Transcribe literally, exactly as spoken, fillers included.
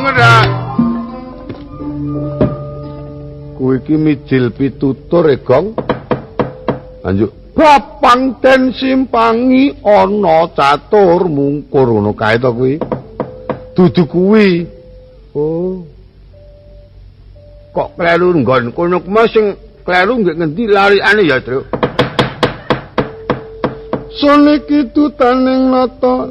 ora. Kowe iki mijil pitutur e, Gong. Lanjut. Bapang den simpangi ana catur mungkur ngono kae to kuwi. Dudu kuwi. Oh. Kok kleru nggon kono kuwi sing kleru nggih ngendi larikane ya, Tru? Suniki tutaning nata